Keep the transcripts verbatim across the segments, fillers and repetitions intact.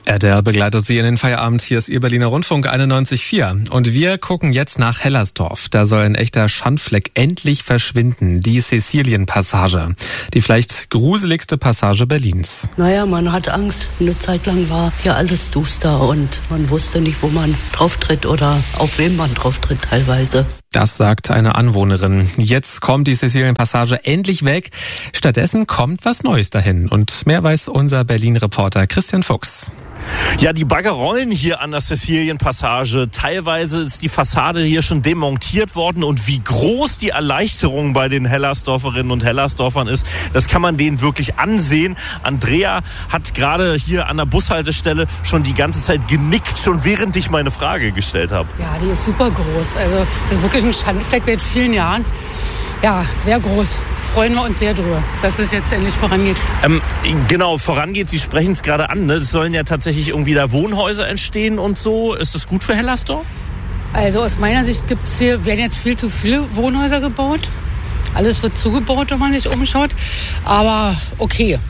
R T L begleitet Sie in den Feierabend. Hier ist Ihr Berliner Rundfunk einundneunzig Komma vier. Und wir gucken jetzt nach Hellersdorf. Da soll ein echter Schandfleck endlich verschwinden. Die Sizilien-Passage. Die vielleicht gruseligste Passage Berlins. Naja, man hat Angst. Eine Zeit lang war hier alles duster und man wusste nicht, wo man drauf tritt oder auf wem man drauf tritt teilweise. Das sagt eine Anwohnerin. Jetzt kommt die Sizilien-Passage endlich weg. Stattdessen kommt was Neues dahin. Und mehr weiß unser Berlin-Reporter Christian Fuchs. Ja, die Bagger rollen hier an der Sizilien-Passage. Teilweise ist die Fassade hier schon demontiert worden. Und wie groß die Erleichterung bei den Hellersdorferinnen und Hellersdorfern ist, das kann man denen wirklich ansehen. Andrea hat gerade hier an der Bushaltestelle schon die ganze Zeit genickt, schon während ich meine Frage gestellt habe. Ja, die ist super groß. Also es ist wirklich ein Schandfleck seit vielen Jahren. Ja, sehr groß. Freuen wir uns sehr drüber, dass es jetzt endlich vorangeht. Ähm, genau, vorangeht. Sie sprechen es gerade an. Ne? Es sollen ja tatsächlich irgendwie da Wohnhäuser entstehen und so. Ist das gut für Hellersdorf? Also aus meiner Sicht gibt's hier, werden jetzt viel zu viele Wohnhäuser gebaut. Alles wird zugebaut, wenn man sich umschaut. Aber okay,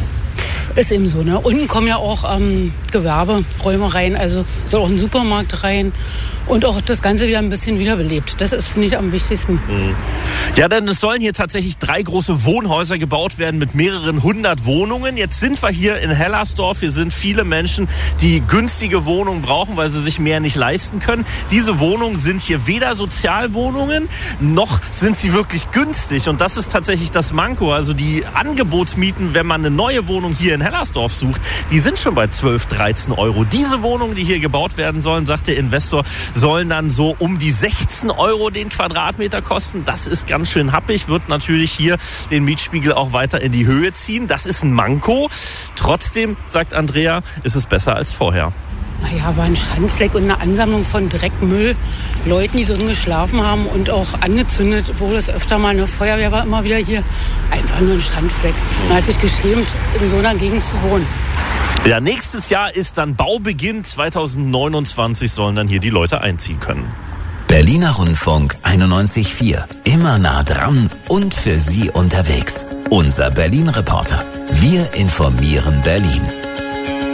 ist eben so. Ne? Unten kommen ja auch ähm, Gewerberäume rein. Also soll auch ein Supermarkt rein. Und auch das Ganze wieder ein bisschen wiederbelebt. Das ist, finde ich, am wichtigsten. Mhm. Ja, denn es sollen hier tatsächlich drei große Wohnhäuser gebaut werden mit mehreren hundert Wohnungen. Jetzt sind wir hier in Hellersdorf. Hier sind viele Menschen, die günstige Wohnungen brauchen, weil sie sich mehr nicht leisten können. Diese Wohnungen sind hier weder Sozialwohnungen, noch sind sie wirklich günstig. Und das ist tatsächlich das Manko. Also die Angebotsmieten, wenn man eine neue Wohnung hier in Hellersdorf sucht, die sind schon bei zwölf, dreizehn Euro. Diese Wohnungen, die hier gebaut werden sollen, sagt der Investor, sollen dann so um die sechzehn Euro den Quadratmeter kosten. Das ist ganz schön happig, wird natürlich hier den Mietspiegel auch weiter in die Höhe ziehen. Das ist ein Manko. Trotzdem, sagt Andrea, ist es besser als vorher. Naja, war ein Schandfleck und eine Ansammlung von Dreckmüll. Leuten, die drin geschlafen haben und auch angezündet wurde es öfter mal. Eine Feuerwehr war immer wieder hier. Einfach nur ein Schandfleck. Man hat sich geschämt, in so einer Gegend zu wohnen. Ja, nächstes Jahr ist dann Baubeginn. zweitausendneunundzwanzig sollen dann hier die Leute einziehen können. Berliner Rundfunk einundneunzig Komma vier. Immer nah dran und für Sie unterwegs. Unser Berlin-Reporter. Wir informieren Berlin.